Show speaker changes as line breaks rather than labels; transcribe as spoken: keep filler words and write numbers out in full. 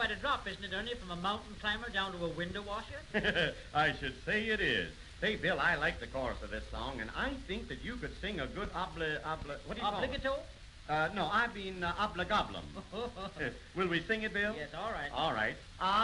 quite a drop, isn't it, Ernie, from a mountain climber down to a window washer?
I should say it is. Say, Bill, I like the chorus of this song, and I think that you could sing a good obli... obli what do you call it?
Obligato?
Uh, no, I mean uh, obligoblum. Will we sing it, Bill?
Yes, all right.
All right.